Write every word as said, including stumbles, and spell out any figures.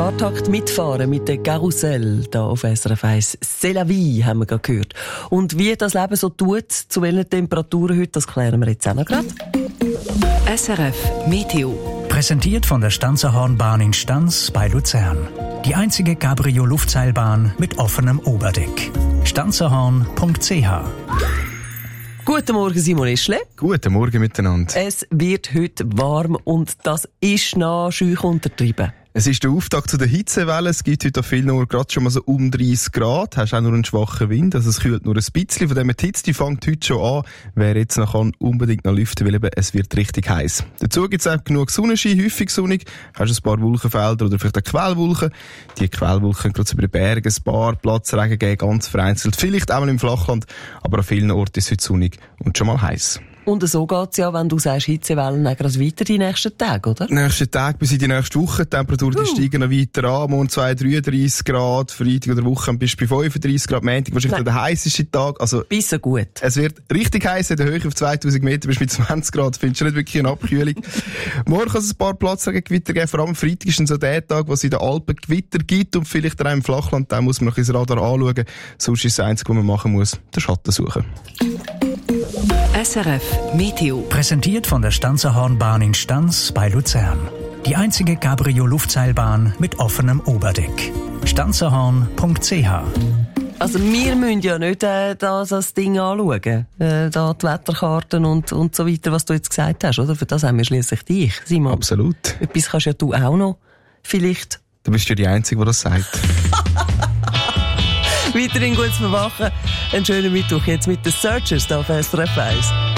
Fahrtakt mitfahren mit dem Karussell da auf S R F eins. C'est la vie, haben wir gerade gehört. Und wie das Leben so tut, zu welchen Temperaturen heute, das klären wir jetzt auch noch gerade. S R F Meteo. Präsentiert von der Stanzerhornbahn in Stanz bei Luzern. Die einzige Cabrio-Luftseilbahn mit offenem Oberdeck. stanzerhorn punkt c h. Guten Morgen, Simon Ischle. Guten Morgen miteinander. Es wird heute warm und das ist noch schüch untertrieben. Es ist der Auftakt zu der Hitzewelle. Es gibt heute an vielen Orten gerade schon mal so um dreißig Grad. Hast auch nur einen schwachen Wind, also es kühlt nur ein bisschen. Von dem her, die Hitze die fängt heute schon an. Wer jetzt noch kann, unbedingt noch lüften, weil eben es wird richtig heiß. Dazu gibt es auch genug Sonnenschein, häufig sonnig. Hast ein paar Wolkenfelder oder vielleicht auch Quellwolken. Die Quellwolken können gerade über den Bergen ein paar Platzregen geben, ganz vereinzelt. Vielleicht auch mal im Flachland, aber an vielen Orten ist es heute sonnig und schon mal heiß. Und so geht's ja, wenn du sagst Hitzewellen, dann gerade weiter die nächsten Tage, oder? Die nächsten Tage bis in die nächste Woche. Die Temperaturen uh. steigen noch weiter an. Morgen zwei, dreiunddreißig Grad. Freitag oder Woche bist du bei fünfunddreißig Grad. Montag wahrscheinlich der heisseste Tag. Also, bisschen gut. Es wird richtig heiß. In der Höhe auf zweitausend Meter bist du bei zwanzig Grad. Findest du nicht wirklich eine Abkühlung. Morgen kann es ein paar Platzregengewitter geben. Vor allem Freitag ist so der Tag, wo es in den Alpen Gewitter gibt. Und vielleicht auch im Flachland. Da muss man noch ins Radar anschauen. Sonst ist das Einzige, was man machen muss, den Schatten suchen. S R F Meteo. Präsentiert von der Stanzerhornbahn in Stanz bei Luzern. Die einzige Cabrio-Luftseilbahn mit offenem Oberdeck. stanzerhorn punkt c h. Also wir müssen ja nicht äh, das, das Ding anschauen. Äh, da die Wetterkarten und, und so weiter, was du jetzt gesagt hast, oder? Für das haben wir schliesslich dich, Simon. Absolut. Etwas kannst ja du auch noch, vielleicht. Du bist ja die Einzige, die das sagt. Weiterhin gutes Verwachen. Einen schönen Mittwoch jetzt mit den Searchers da auf S R F eins.